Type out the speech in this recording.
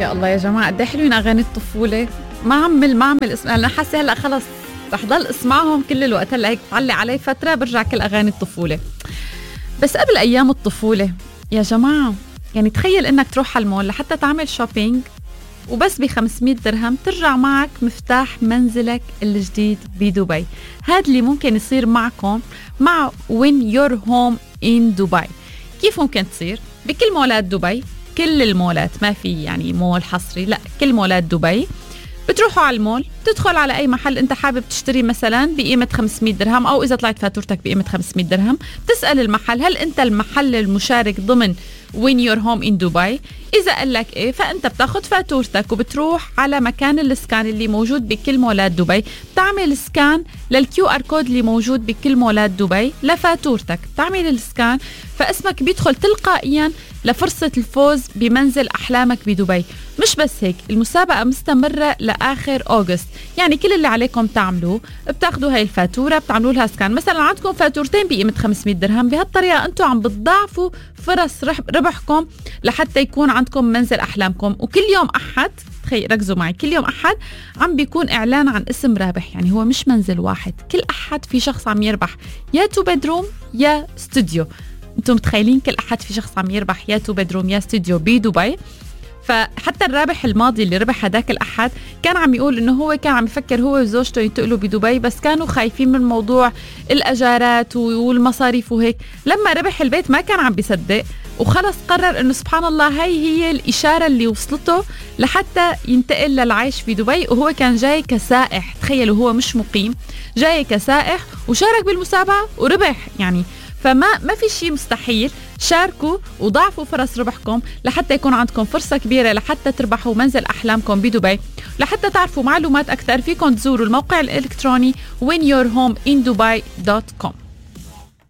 يا الله يا جماعة قد ايه حلوين أغاني الطفولة. ما عمل اسم، أنا حاسة هلأ خلص رح ضل اسمعهم كل الوقت. هلأ هيك تعلي علي فترة برجع كل أغاني الطفولة. بس قبل أيام الطفولة يا جماعة، يعني تخيل إنك تروح على المول لحتى تعمل شوبينج وبس ب500 درهم ترجع معك مفتاح منزلك الجديد بدبي. هذا اللي ممكن يصير معكم مع When You're Home in Dubai. كيف ممكن تصير؟ بكل مولات دبي، كل المولات، ما في يعني مول حصري، لا كل مولات دبي. بتروحوا على المول، تدخل على أي محل أنت حابب تشتري مثلا بقيمة 500 درهم، أو إذا طلعت فاتورتك بقيمة 500 درهم تسأل المحل هل أنت المحل المشارك ضمن When You're Home in Dubai. إذا قال لك إيه فأنت بتاخد فاتورتك وبتروح على مكان السكان اللي موجود بكل مولات دبي، بتعمل سكان للكيو ار كود اللي موجود بكل مولات دبي لفاتورتك، بتعمل السكان فاسمك بيدخل تلقائيا لفرصة الفوز بمنزل أحلامك بدبي. مش بس هيك، المسابقة مستمرة لآخر أغسطس، يعني كل اللي عليكم تعملوه بتاخدوا هاي الفاتورة بتعملوا لها سكان. مثلا عندكم فاتورتين بقيمة 500 درهم، بهالطريقة أنتم عم بتضاعفوا فرص ربحكم لحتى يكون عندكم منزل أحلامكم. وكل يوم أحد، تخيل ركزوا معي، كل يوم أحد عم بيكون إعلان عن اسم رابح، يعني هو مش منزل واحد، كل أحد في شخص عم يربح يا 2 bedroom يا استوديو. انتم متخيلين كل أحد في شخص عم يربح يا 2 bedroom يا استوديو بدبي. فحتى الرابح الماضي اللي ربح هداك الأحد كان عم يقول إنه هو كان عم يفكر هو وزوجته ينتقلوا بدبي، بس كانوا خايفين من موضوع الأجارات والمصاريف وهيك. لما ربح البيت ما كان عم بيصدق، وخلص قرر إنه سبحان الله هي الإشارة اللي وصلته لحتى ينتقل للعيش في دبي. وهو كان جاي كسائح، تخيلوا هو مش مقيم، جاي كسائح وشارك بالمسابقة وربح. يعني فما في شيء مستحيل. شاركوا وضاعفوا فرص ربحكم لحتى يكون عندكم فرصة كبيرة لحتى تربحوا منزل أحلامكم بدبي. لحتى تعرفوا معلومات أكثر فيكم تزوروا الموقع الإلكتروني whenyourhomeindubai.com.